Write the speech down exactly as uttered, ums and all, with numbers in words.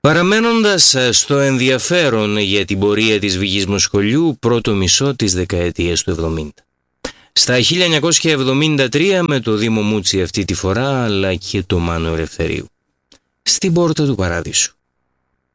Παραμένοντας στο ενδιαφέρον για την πορεία της Βυγής Σχολιού, πρώτο μισό της δεκαετίας του εβδομήντα. Στα χίλια εννιακόσια εβδομήντα τρία με το Δήμο Μούτσι αυτή τη φορά, αλλά και το Μάνο Ελευθερίου. Στην πόρτα του Παραδείσου.